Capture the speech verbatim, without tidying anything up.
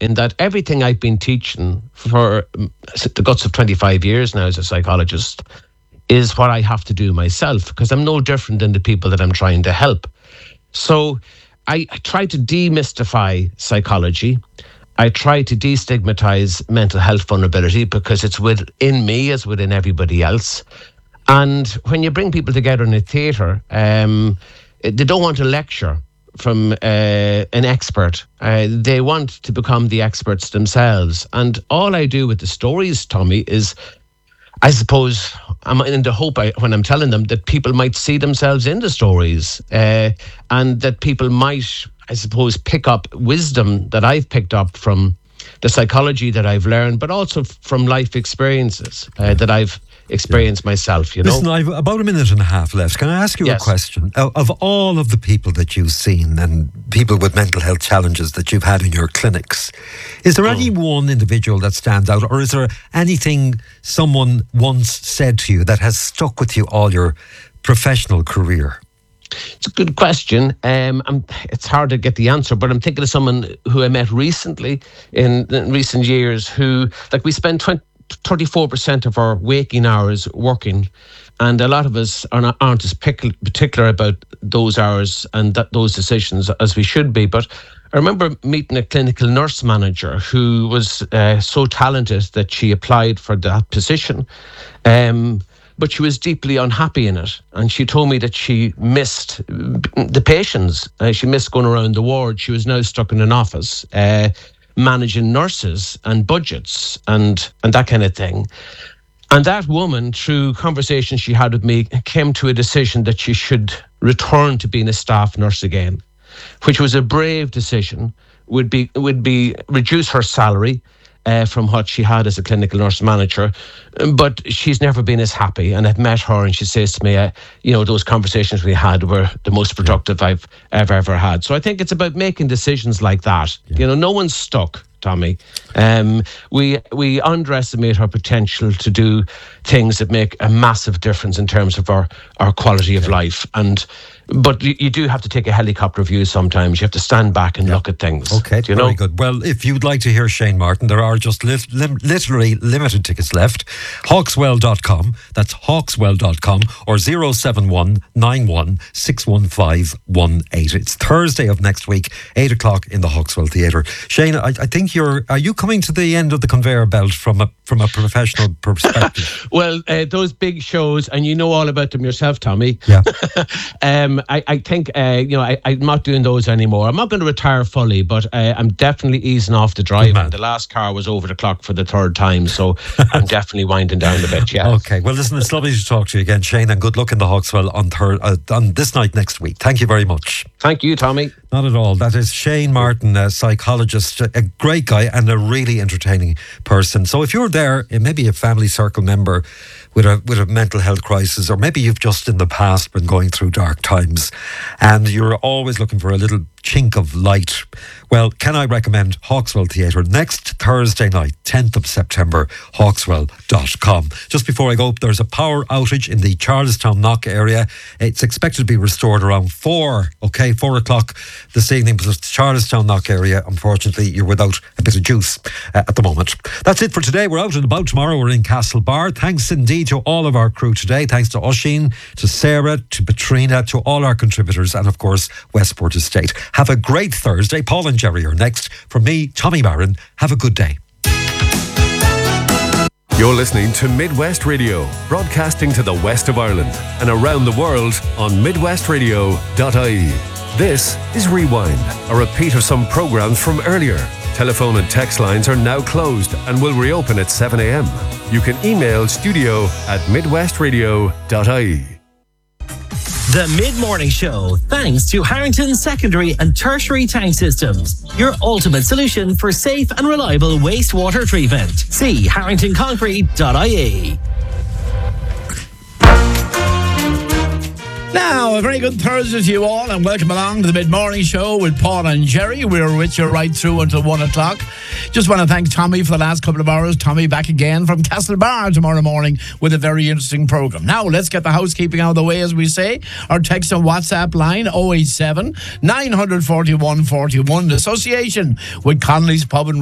in that everything I've been teaching for the guts of twenty-five years now as a psychologist is what I have to do myself, because I'm no different than the people that I'm trying to help. So I, I try to demystify psychology. I try to destigmatize mental health vulnerability, because it's within me as within everybody else. And when you bring people together in a theatre, um, they don't want a lecture from uh, an expert. Uh, they want to become the experts themselves. And all I do with the stories, Tommy, is, I suppose, I'm in the hope I, when I'm telling them that people might see themselves in the stories, uh, and that people might, I suppose, pick up wisdom that I've picked up from the psychology that I've learned, but also f- from life experiences uh, that I've experienced myself, you know. Listen, I've about a minute and a half left. Can I ask you Yes. a question? Of, of all of the people that you've seen and people with mental health challenges that you've had in your clinics, is there Mm. any one individual that stands out, or is there anything someone once said to you that has stuck with you all your professional career? It's a good question. Um, I'm, it's hard to get the answer, but I'm thinking of someone who I met recently in, in recent years who, like, we spend twenty, thirty-four percent of our waking hours working, and a lot of us are not, aren't as pic- particular about those hours and that, those decisions as we should be. But I remember meeting a clinical nurse manager who was uh, so talented that she applied for that position. Um, but she was deeply unhappy in it. And she told me that she missed the patients. Uh, she missed going around the ward. She was now stuck in an office, uh, managing nurses and budgets and, and that kind of thing. And that woman, through conversations she had with me, came to a decision that she should return to being a staff nurse again, which was a brave decision. Would be would be reduce her salary uh, from what she had as a clinical nurse manager, but she's never been as happy. And I've met her, and she says to me, uh, you know, those conversations we had were the most productive yeah. I've ever ever had. So I think it's about making decisions like that. Yeah. You know, no one's stuck, Tommy. Um, we we underestimate our potential to do things that make a massive difference in terms of our, our quality of yeah. life. And but you, you do have to take a helicopter view sometimes. You have to stand back and yeah. look at things. Okay, do you very know? good. Well, if you'd like to hear Shane Martin, there are just li- lim- literally limited tickets left. Hawkswell dot com. That's Hawkswell dot com, or zero seven one nine one six one five one eight. It's Thursday of next week, eight o'clock in the Hawkswell Theatre. Shane, I, I think you're. Are you coming to the end of the conveyor belt from a from a professional perspective? Well, uh, those big shows, and you know all about them yourself, Tommy. Yeah. um, I, I think uh, you know I, I'm not doing those anymore. I'm not going to retire fully, but uh, I'm definitely easing off the driving. The last car was over the clock for the third time, so I'm definitely winding down a bit. Yeah. Okay. Well, listen, it's lovely to talk to you again, Shane, and good luck in the Hawkswell on thir- uh, on this night next week. Thank you very much. Thank you, Tommy. Not at all. That is Shane Martin, a psychologist, a great guy and a really entertaining person. So if you're there, maybe a family circle member with a with a mental health crisis, or maybe you've just in the past been going through dark times and you're always looking for a little chink of light, well, can I recommend Hawkswell Theatre next Thursday night, tenth of September, hawkswell dot com. Just before I go, there's a power outage in the Charlestown Knock area. It's expected to be restored around four, okay, four o'clock this evening, but the Charlestown Knock area, unfortunately, you're without a bit of juice uh, at the moment. That's it for today. We're out and about tomorrow. We're in Castlebar. Thanks indeed to all of our crew today. Thanks to Oisin, to Sarah, to Patrina, to all our contributors, and of course, Westport Estate. Have a great Thursday. Paul and Jerry are next. From me, Tommy Barron, have a good day. You're listening to Midwest Radio, broadcasting to the west of Ireland and around the world on midwest radio dot I E. This is Rewind, a repeat of some programmes from earlier. Telephone and text lines are now closed and will reopen at seven a.m. You can email studio at midwest radio dot I E. The Mid-Morning Show, thanks to Harrington Secondary and Tertiary Tank Systems, your ultimate solution for safe and reliable wastewater treatment. See harrington concrete dot I E. Now, a very good Thursday to you all, and welcome along to the Mid-Morning Show with Paul and Jerry. We're with you right through until one o'clock. Just want to thank Tommy for the last couple of hours. Tommy back again from Castlebar tomorrow morning with a very interesting programme. Now, let's get the housekeeping out of the way, as we say. Our text and WhatsApp line, oh eight seven, nine four one, four one, in association with Connolly's Pub and